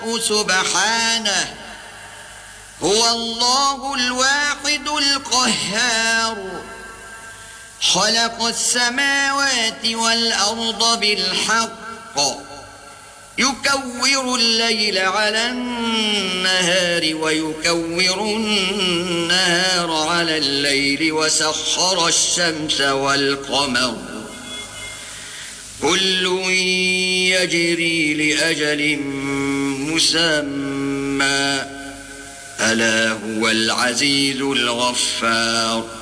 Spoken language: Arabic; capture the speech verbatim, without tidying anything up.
سبحانه هو الله الواحد القهار خلق السماوات والأرض بالحق يكور الليل على النهار ويكور النهار على الليل وسخر الشمس والقمر كل يجري لأجل مسمى ألا هو العزيز الغفار